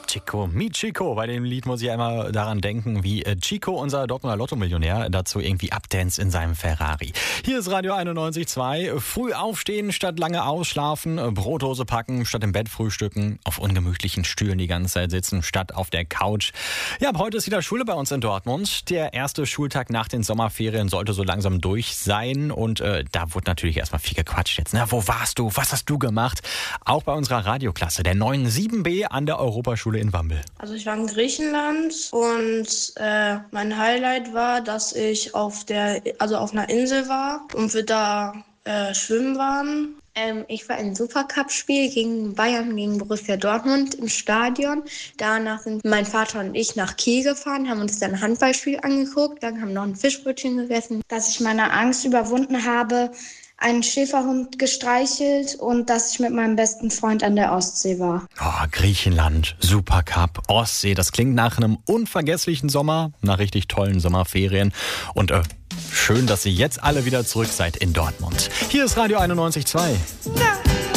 Chico, mi Chico. Bei dem Lied muss ich einmal daran denken, wie Chico, unser Dortmunder Lotto-Millionär, dazu irgendwie abdance in seinem Ferrari. Hier ist Radio 91.2. Früh aufstehen statt lange ausschlafen, Brotdose packen statt im Bett frühstücken, auf ungemütlichen Stühlen die ganze Zeit sitzen statt auf der Couch. Ja, ab heute ist wieder Schule bei uns in Dortmund. Der erste Schultag nach den Sommerferien sollte so langsam durch sein und da wurde natürlich erstmal viel gequatscht jetzt. Na, wo warst du? Was hast du gemacht? Auch bei unserer Radioklasse, der neuen 7B an der Europaschule in Wambel. Also ich war in Griechenland und mein Highlight war, dass ich auf einer Insel war und wir da schwimmen waren. Ich war im Supercup-Spiel gegen Bayern, gegen Borussia Dortmund im Stadion. Danach sind mein Vater und ich nach Kiel gefahren, haben uns dann ein Handballspiel angeguckt, dann haben noch ein Fischbrötchen gegessen. Dass ich meine Angst überwunden habe, einen Schäferhund gestreichelt und dass ich mit meinem besten Freund an der Ostsee war. Oh, Griechenland, Supercup, Ostsee, das klingt nach einem unvergesslichen Sommer, nach richtig tollen Sommerferien und schön, dass ihr jetzt alle wieder zurück seid in Dortmund. Hier ist Radio 91.2. Ja.